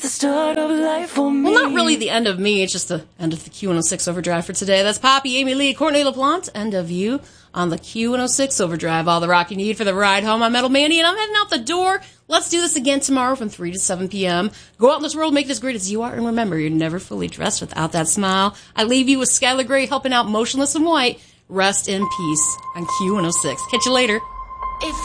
the start of life for me. Well, not really the end of me. It's just the end of the Q106 Overdrive for today. That's Poppy, Amy Lee, Courtney LaPlante, End of You on the Q106 Overdrive. All the rock you need for the ride home. I'm Metal Mandy, and I'm heading out the door. Let's do this again tomorrow from 3 to 7 p.m. Go out in this world, make it as great as you are, and remember, you're never fully dressed without that smile. I leave you with Skylar Grey helping out Motionless in White. Rest in peace on Q106. Catch you later.